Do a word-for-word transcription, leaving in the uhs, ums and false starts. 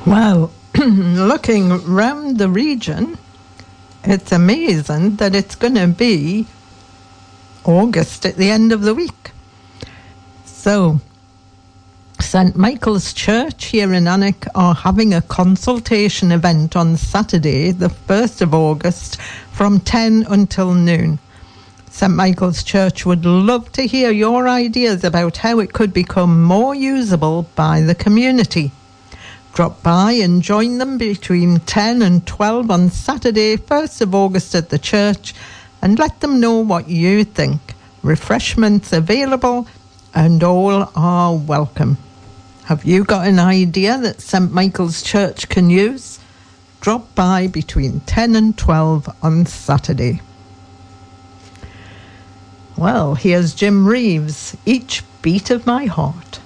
Well, looking round the region, it's amazing that it's going to be August at the end of the week. So, Saint Michael's Church here in Alnwick are having a consultation event on Saturday, the first of August, from ten until noon. Saint Michael's Church would love to hear your ideas about how it could become more usable by the community. Drop by and join them between ten and twelve on Saturday, first of August at the church, and let them know what you think. Refreshments available and all are welcome. Have you got an idea that Saint Michael's Church can use? Drop by between ten and twelve on Saturday. Well, here's Jim Reeves, Each Beat of My Heart.